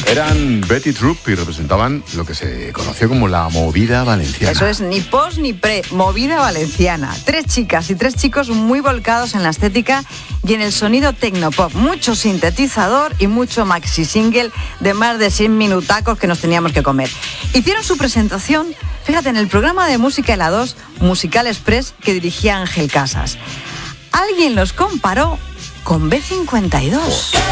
Eran Betty Troop y representaban lo que se conoció como la movida valenciana. Eso es, ni post ni pre, movida valenciana. 3 chicas y 3 chicos muy volcados en la estética y en el sonido tecnopop. Mucho sintetizador y mucho maxi single de más de 100 minutacos que nos teníamos que comer. Hicieron su presentación, fíjate, en el programa de música de la 2, Musical Express, que dirigía Ángel Casas. Alguien los comparó con B52.